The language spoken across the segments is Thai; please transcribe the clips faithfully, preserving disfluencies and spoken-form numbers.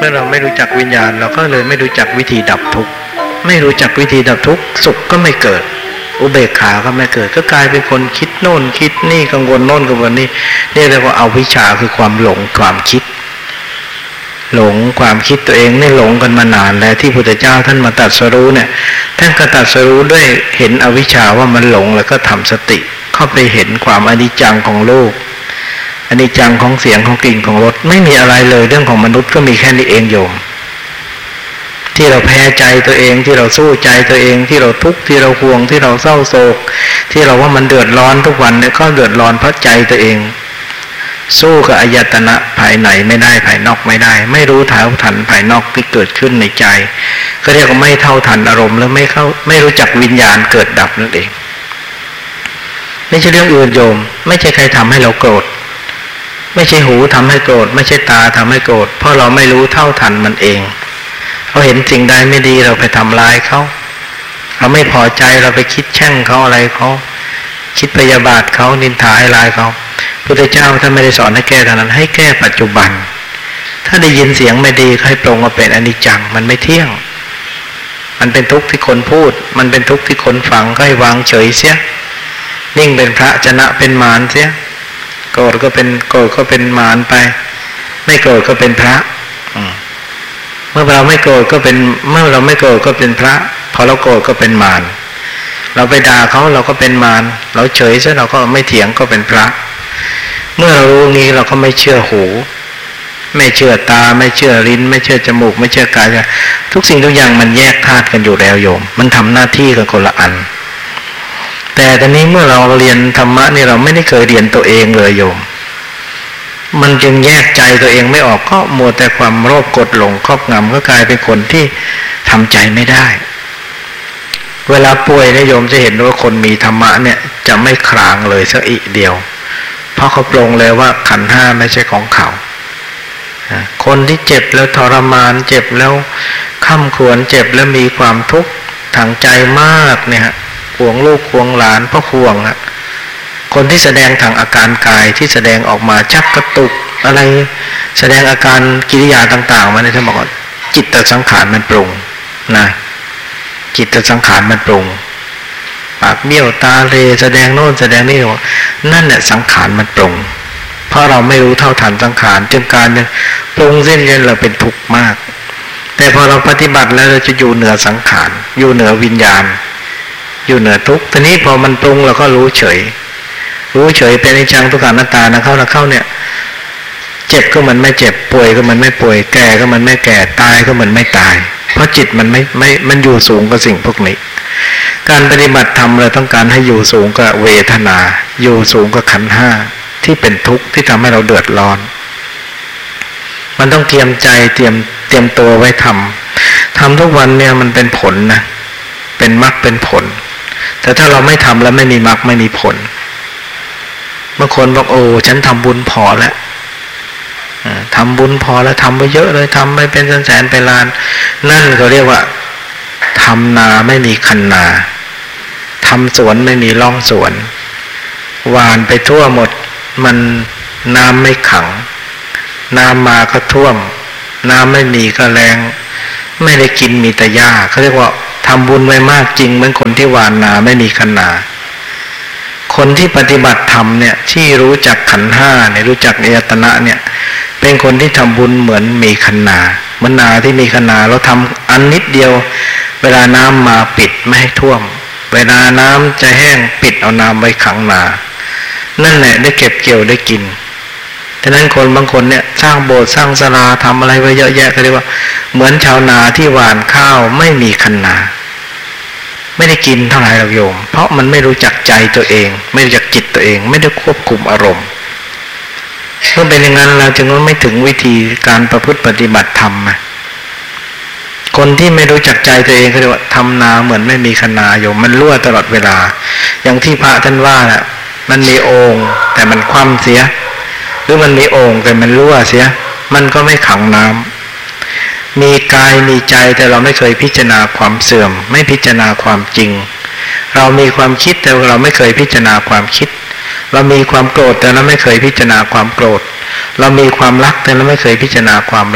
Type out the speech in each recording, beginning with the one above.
มื่อเราไม่รู้จักวิญญาณเราก็เลยไม่รู้จักวิธีดับทุกข์ไม่รู้จักวิธีดับทุกข์สุขก็ไม่เกิดอุเบกขาก็ไม่เกิดก็กลายเป็นคนคิดโน่นคิดนี่กังวลโน่นกังวลนี่นี่เรียกว่าเอาวิชาคือความหลงความคิดหลงความคิดตัวเองนี่หลงกันมานานแล้วที่พุทธเจ้าท่านมาตรัสรู้เนี่ยท่านก็ตรัสรู้ด้วยเห็นอวิชชาว่ามันหลงแล้วก็ทำสติเข้าไปเห็นความอนิจจังของโลกอนิจจังของเสียงของกลิ่นของรสไม่มีอะไรเลยเรื่องของมนุษย์ก็มีแค่นี้เองโยมที่เราแพ้ใจตัวเองที่เราสู้ใจตัวเองที่เราทุกข์ที่เราห่วงที่เราเศร้าโศกที่เราว่ามันเดือดร้อนทุกวันเนี่ยก็เดือดร้อนเพราะใจตัวเองสู้กับอายตนะภายในไม่ได้ภายนอกไม่ได้ไม่รู้เท่าทันภายนอกที่เกิดขึ้นในใจก็เรียกว่าไม่เท่าทันอารมณ์แล้วไม่เข้าไม่รู้จักวิญญาณเกิดดับนั่นเองไม่ใช่เรื่องอื่นโยมไม่ใช่ใครทำให้เราโกรธไม่ใช่หูทำให้โกรธไม่ใช่ตาทำให้โกรธเพราะเราไม่รู้เท่าทันมันเองเราเห็นสิ่งใดไม่ดีเราไปทำร้ายเขาเราไม่พอใจเราไปคิดแช่งเขาอะไรเขาคิดพยาบาทเขานินทาให้ร้ายเขาพุทธเจ้าท่านไม่ได้สอนให้แก้เท่านั้นให้แก้ปัจจุบันถ้าได้ยินเสียงไม่ดีให้ปรงว่าเป็นอนิจจังมันไม่เที่ยงมันเป็นทุกข์ที่คนพูดมันเป็นทุกข์ที่คนฟังก็ให้วางเฉยเสียนิ่งเป็นพระชนะเป็นมารเสียโกรธก็เป็นโกรธก็เป็นมารไปไม่โกรธก็เป็นพระเมื่อเราไม่โกรธก็เป็นเมื่อเราไม่โกรธก็เป็นพระพอเราโกรธก็เป็นมารเราไปด่าเขาเราก็เป็นมารเราเฉยซะเราก็ไม่เถียงก็เป็นพระเมื่อเรารู้งี้เราก็ไม่เชื่อหูไม่เชื่อตาไม่เชื่อลิ้นไม่เชื่อจมูกไม่เชื่อกายทุกสิ่งทุกอย่างมันแยกธาตุกันอยู่แล้วโยมมันทำหน้าที่กันคนละอันแต่ตอนนี้เมื่อเราเรียนธรรมะนี่เราไม่ได้เคยเรียนตัวเองเลยโยมมันจึงแยกใจตัวเองไม่ออกก็มัวแต่ความโลภกดหลงครอบงำก็กลายเป็นคนที่ทำใจไม่ได้เวลาป่วยนะโยมจะเห็นว่าคนมีธรรมะเนี่ยจะไม่คลางเลยสักอีกเดียวเพราะเขาปรงเลยว่าขันธ์ห้าไม่ใช่ของเขาคนที่เจ็บแล้วทรมานเจ็บแล้วข้ามควรเจ็บแล้วมีความทุกข์ทางใจมากเนี่ยห่วงลูกห่วงหลานเพราะห่วงอะคนที่แสดงทางอาการกายที่แสดงออกมาชักกระตุกอะไรแสดงอาการกิริยาต่างๆมาเนี่ยท่านบอกว่าจิตตสังขารมันปรุงนะจิตตสังขารมันปรุงปากเบี้ยวตาเรแสดงโน่นแสดงนี่นั่นแหละสังขารมันปรุงเพราะเราไม่รู้เท่าทันสังขารจนการเนี่ยปรุงเส้นเย็นเราเป็นทุกข์มากแต่พอเราปฏิบัติแล้วเราจะอยู่เหนือสังขารอยู่เหนือวิญญาณอยู่เหนือทุกข์ทีนี้พอมันปรุงเราก็รู้เฉยรู้เฉยเป็นอนิจจังทุกขังอนัตตานะเข้านะเข้าเนี่ยเจ็บก็มันไม่เจ็บป่วยก็มันไม่ป่วยแก่ก็มันไม่แก่ตายก็มันไม่ตายเพราะจิตมันไม่ไม่มันอยู่สูงกว่าสิ่งพวกนี้การปฏิบัติธรรมเราต้องการให้อยู่สูงกับเวทนาอยู่สูงกับขันธ์ห้าที่เป็นทุกข์ที่ทำให้เราเดือดร้อนมันต้องเตรียมใจเตรียมเตรียมตัวไว้ทำทำทุกวันเนี่ยมันเป็นผลนะเป็นมรรคเป็นผลแต่ถ้าเราไม่ทำแล้วไม่มีมรรคไม่มีผลบางคนบอกโอ้ฉันทำบุญพอแล้วทำบุญพอแล้วทำไปเยอะเลยทำไปเป็นแสนๆเป็นล้านนั่นเขาเรียกว่าทำนาไม่มีคันนาทำสวนไม่มีร่องสวนหวานไปทั่วหมดมันน้ำไม่ขังน้ำมาก็ท่วมน้ำไม่มีก็แรงไม่ได้กินมีแต่หญ้าเขาเรียกว่าทำบุญไว้มากจริงเหมือนคนที่หวานนาไม่มีคันนาคนที่ปฏิบัติธรรมเนี่ยที่รู้จักขันธ์ห้าเนี่ยรู้จักอายตนะเนี่ยเป็นคนที่ทำบุญเหมือนมีคันนาเหมือนนาที่มีคันนาเราทำอันนิดเดียวเวลาน้ำมาปิดไม่ให้ท่วมเวลาน้ำจะแห้งปิดเอาน้ำไว้ขังนานั่นแหละได้เก็บเกี่ยวได้กินฉะนั้นคนบางคนเนี่ยสร้างโบสถ์สร้างศาลาทำอะไรไว้เยอะแยะก็เรียกว่าเหมือนชาวนาที่หว่านข้าวไม่มีคันนาไม่ได้กินเท่าไหร่หรอกโยมเพราะมันไม่รู้จักใจตัวเองไม่รู้จักจิตตัวเองไม่ได้ควบคุมอารมณ์เมื่อเป็นอย่างนั้นเราจึงไม่ถึงวิธีการประพฤติปฏิบัติธรรมคนที่ไม่รู้จักใจตัวเองเขาเรียกว่าทำนาเหมือนไม่มีคันนาโยมมันรั่วตลอดเวลาอย่างที่พระท่านว่าน่ะมันมีโอ่งแต่มันคว่ำเสียหรือมันมีโอ่งแต่มันรั่วเสียมันก็ไม่ขังน้ำมีกายมีใจแต่เราไม่เคยพิจารณาความเสื่อมไม่พิจารณาความจริงเรามีความคิดแต่เราไม่เคยพิจารณาความคิดเรามีความโกรธแต่เราไม่เคยพิจารณาความโกรธเรามีความรักแต่เราไม่เคยพิจารณาความรัก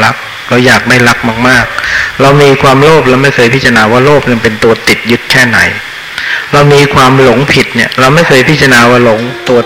เราอยากได้รักมากๆเรามีความโลภเราไม่เคยพิจารณาว่าโลภมันเป็นตัวติดยึดแค่ไหนเรามีความหลงผิดเนี่ยเราไม่เคยพิจารณาว่าหลงตัว